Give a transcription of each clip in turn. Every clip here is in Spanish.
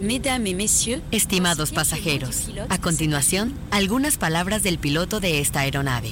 Mesdames et messieurs, estimados pasajeros, a continuación, algunas palabras del piloto de esta aeronave.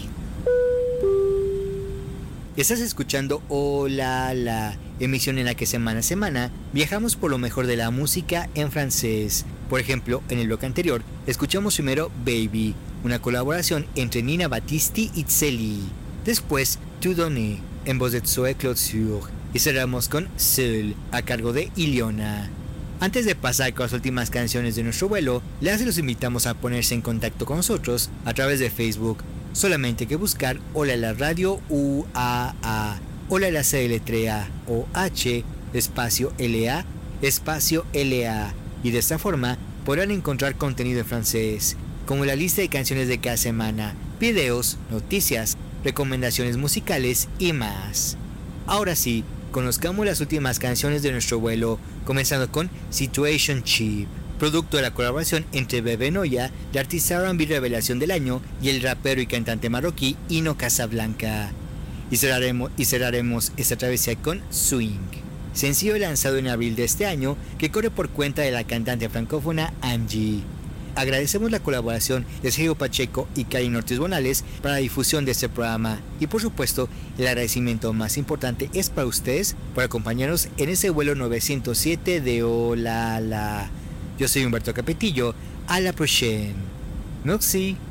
Estás escuchando Hola La, emisión en la que semana a semana viajamos por lo mejor de la música en francés. Por ejemplo, en el bloque anterior, escuchamos primero Baby, una colaboración entre Nina Battisti y Célie. Después, Tout Donner, en voz de Zoé Cloture. Y cerramos con Seul, a cargo de Iliona. Antes de pasar con las últimas canciones de nuestro vuelo, los invitamos a ponerse en contacto con nosotros a través de Facebook. Solamente hay que buscar Hola La Radio UAA. Hola La se deletrea OH espacio LA espacio LA. Y de esta forma podrán encontrar contenido en francés, como la lista de canciones de cada semana, videos, noticias, recomendaciones musicales y más. Ahora sí, conozcamos las últimas canciones de nuestro vuelo, comenzando con Situationship, producto de la colaboración entre Bebe Noya, la artista R&B revelación del año, y el rapero y cantante marroquí Ino Casablanca. Y cerraremos esta travesía con Swing, sencillo lanzado en abril de este año que corre por cuenta de la cantante francófona Angie. Agradecemos la colaboración de Sergio Pacheco y Karin Ortiz Bonales para la difusión de este programa, y por supuesto el agradecimiento más importante es para ustedes por acompañarnos en ese vuelo 907 de Hola La. Yo soy Humberto Capetillo, a la prochaine. Merci.